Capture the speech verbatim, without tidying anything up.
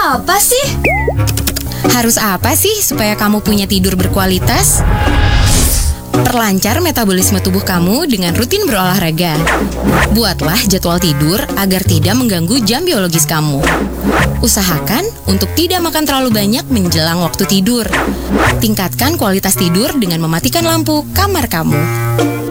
apa sih? Harus apa sih supaya kamu punya tidur berkualitas? Perlancar metabolisme tubuh kamu dengan rutin berolahraga. Buatlah jadwal tidur agar tidak mengganggu jam biologis kamu. Usahakan untuk tidak makan terlalu banyak menjelang waktu tidur. Tingkatkan kualitas tidur dengan mematikan lampu kamar kamu.